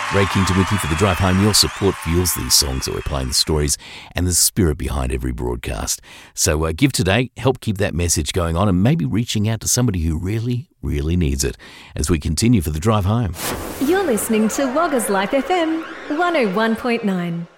Ray Kington with you for the drive home. Your support fuels these songs that we're playing, the stories and the spirit behind every broadcast. So give today, help keep that message going on, and maybe reaching out to somebody who really, really needs it as we continue for the drive home. You're listening to Wagga's Life FM 101.9.